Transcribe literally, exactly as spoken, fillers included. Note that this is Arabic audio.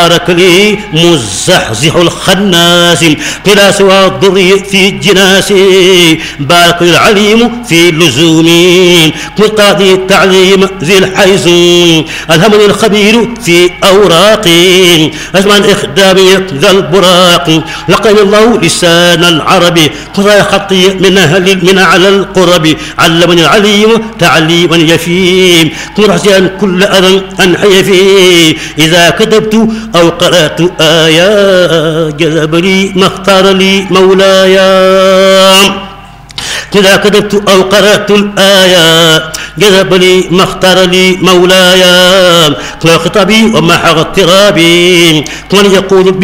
بارك لي مزحزح الخناس قلا سوى الضر في الجناس بارك العليم في اللزوم قاضي التعليم ذي الحيز الهمن الخبير في أوراقي أسمع الإخدام ذا البراق لقن الله لسان العربي قضى خطي من أهل من على القرب علمني العليم تعليما يفيم كن حسين كل أذى أنحي فيه إذا كتبت أو قرأت آية جذب لي ما اختار لي مولاي إذا كتبت أو قرأت الآية جذب لي ما اختار لي مولاي خطبي ومحى اضطرابي ومن يقول